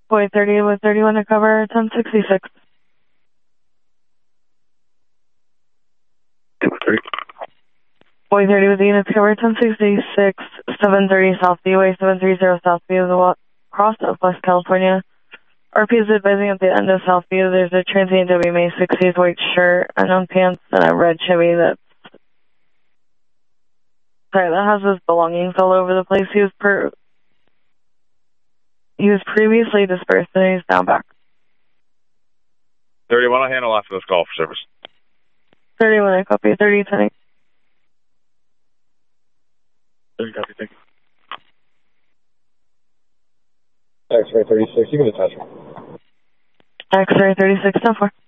Boy 30 with 31 to cover 1066. Boy 30 with the units cover 1066, 730 South Beeway, 730 South View of the cross of West California. RP is advising at the end of Southview, there's a transient WMA 60s white shirt, unknown pants, and a red Chevy that has his belongings all over the place. He was previously dispersed, and he's now back. 31, I'll handle after this call for service. 31, I copy. 30, 10. 30, copy, thank you. X-ray 36, you can attach her. X-ray 36, 10-4.